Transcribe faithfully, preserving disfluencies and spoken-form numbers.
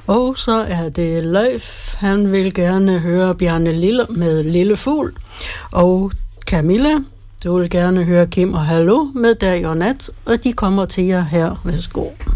Og så er det Leif, han vil gerne høre Bjarne Lille med Lille Fugl. Og Camilla, du vil gerne høre Kim og Hallo med Dag og Nat, og de kommer til jer her. Værsgo.